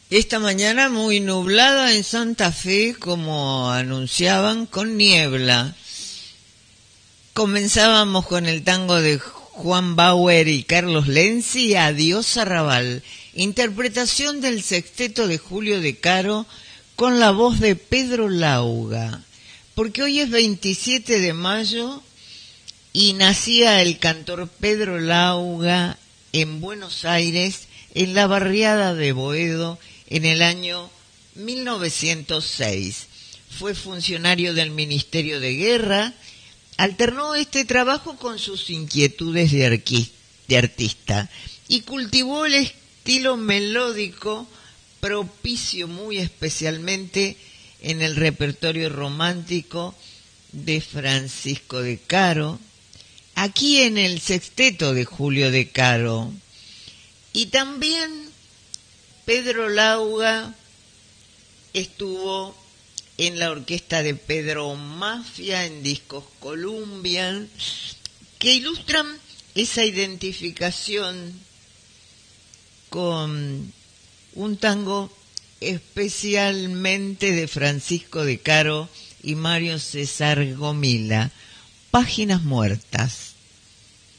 Esta mañana muy nublada en Santa Fe, como anunciaban, con niebla. Comenzábamos con el tango de Juan Bauer y Carlos Lenzi, Adiós Arrabal, interpretación del sexteto de Julio De Caro con la voz de Pedro Lauga, porque hoy es 27 de mayo y nacía el cantor Pedro Lauga en Buenos Aires, en la barriada de Boedo, en el año 1906. Fue funcionario del Ministerio de Guerra. Alternó este trabajo con sus inquietudes de artista y cultivó el estilo melódico propicio muy especialmente en el repertorio romántico de Francisco De Caro, aquí en el sexteto de Julio De Caro. Y también Pedro Lauga estuvo en la orquesta de Pedro Mafia, en discos Columbia, que ilustran esa identificación con un tango especialmente de Francisco De Caro y Mario César Gomila, Páginas Muertas.